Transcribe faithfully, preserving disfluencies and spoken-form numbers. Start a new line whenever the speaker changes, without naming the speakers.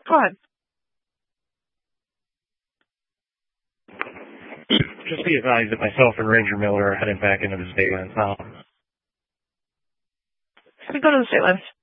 Go ahead.
Just be advised that myself and Ranger Miller are heading back into the state lands now.
We go to the state lands.